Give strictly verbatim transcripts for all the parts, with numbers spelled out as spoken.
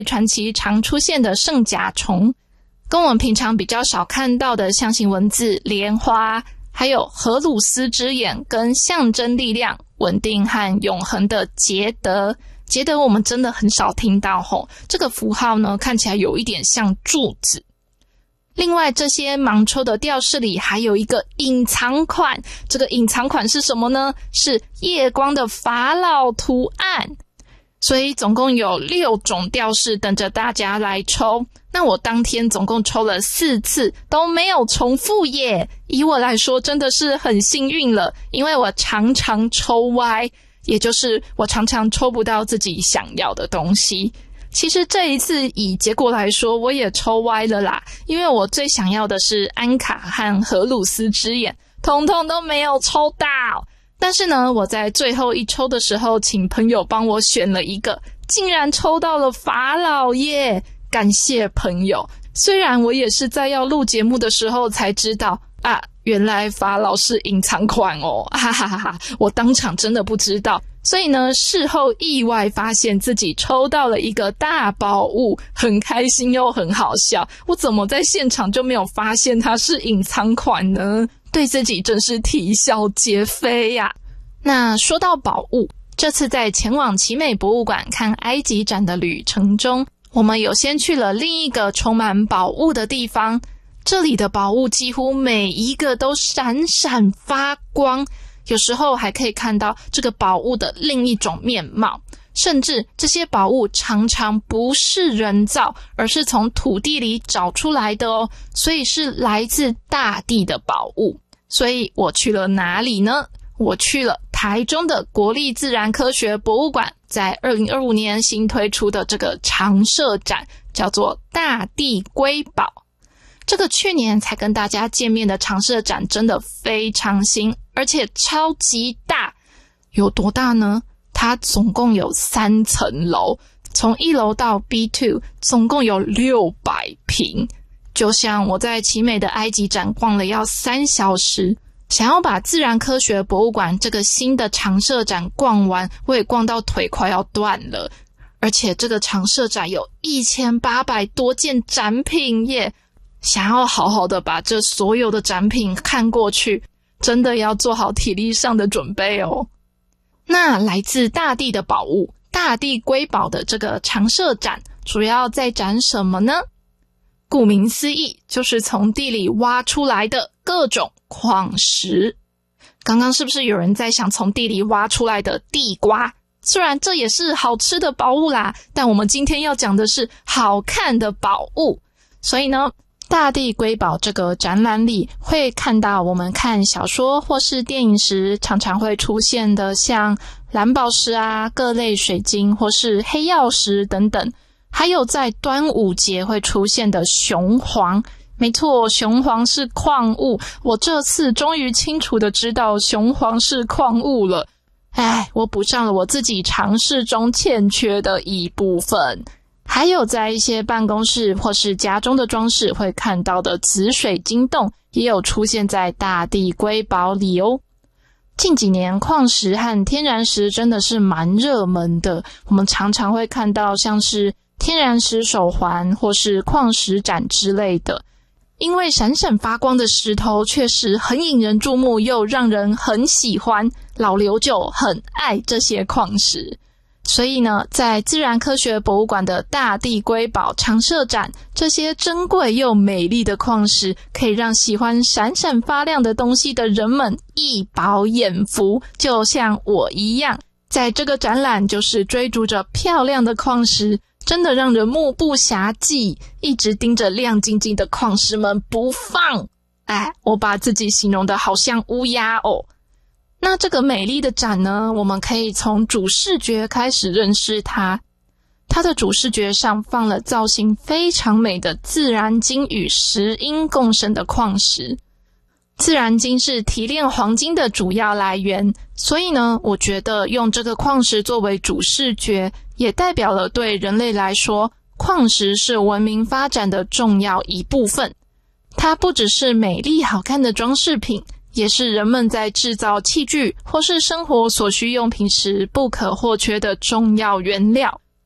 传奇常出现的圣甲虫，跟我们平常比较少看到的象形文字莲花，还有荷鲁斯之眼跟象征力量、稳定和永恒的捷德。捷德我们真的很少听到吼，这个符号呢看起来有一点像柱子。另外这些盲抽的吊饰里还有一个隐藏款，这个隐藏款是什么呢？是夜光的法老图案。所以总共有六种吊饰等着大家来抽，那我当天总共抽了四次都没有重复耶，以我来说真的是很幸运了，因为我常常抽歪，也就是我常常抽不到自己想要的东西。其实这一次以结果来说我也抽歪了啦，因为我最想要的是安卡和荷鲁斯之眼，统统都没有抽到。但是呢，我在最后一抽的时候请朋友帮我选了一个，竟然抽到了法老耶，感谢朋友。虽然我也是在要录节目的时候才知道啊，原来法老是隐藏款哦，哈哈哈哈！我当场真的不知道，所以呢，事后意外发现自己抽到了一个大宝物，很开心又很好笑。我怎么在现场就没有发现它是隐藏款呢？对自己真是啼笑皆非呀。那说到宝物，这次在前往奇美博物馆看埃及展的旅程中，我们有先去了另一个充满宝物的地方。这里的宝物几乎每一个都闪闪发光，有时候还可以看到这个宝物的另一种面貌，甚至这些宝物常常不是人造，而是从土地里找出来的哦，所以是来自大地的宝物。所以我去了哪里呢？我去了台中的国立自然科学博物馆，在二零二五年新推出的这个常设展，叫做大地瑰宝。这个去年才跟大家见面的常设展真的非常新，而且超级大。有多大呢？它总共有三层楼，从一楼到 B 二 总共有六百平。就像我在奇美的埃及展逛了要三小时，想要把自然科学博物馆这个新的常设展逛完，我也逛到腿快要断了。而且这个常设展有一千八百多件展品耶，想要好好的把这所有的展品看过去，真的要做好体力上的准备哦。那来自大地的宝物，大地瑰宝的这个常设展主要在展什么呢？顾名思义，就是从地里挖出来的各种矿石。刚刚是不是有人在想从地里挖出来的地瓜？虽然这也是好吃的宝物啦，但我们今天要讲的是好看的宝物。所以呢，大地瑰宝这个展览里会看到我们看小说或是电影时常常会出现的像蓝宝石啊、各类水晶或是黑曜石等等，还有在端午节会出现的雄黄。没错，雄黄是矿物，我这次终于清楚的知道雄黄是矿物了。唉，我补上了我自己常识中欠缺的一部分。还有在一些办公室或是家中的装饰会看到的紫水晶洞，也有出现在大地瑰宝里哦。近几年矿石和天然石真的是蛮热门的，我们常常会看到像是天然石手环或是矿石展之类的。因为闪闪发光的石头确实很引人注目，又让人很喜欢，老刘就很爱这些矿石。所以呢，在自然科学博物馆的大地瑰宝常设展，这些珍贵又美丽的矿石可以让喜欢闪闪发亮的东西的人们一饱眼福，就像我一样。在这个展览就是追逐着漂亮的矿石，真的让人目不暇接，一直盯着亮晶晶的矿石们不放。哎，我把自己形容得好像乌鸦哦。那这个美丽的展呢，我们可以从主视觉开始认识它。它的主视觉上放了造型非常美的自然金与石英共生的矿石。自然金是提炼黄金的主要来源，所以呢，我觉得用这个矿石作为主视觉，也代表了对人类来说，矿石是文明发展的重要一部分。它不只是美丽好看的装饰品，也是人们在制造器具或是生活所需用品时不可或缺的重要原料。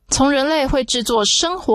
从人类会制作生活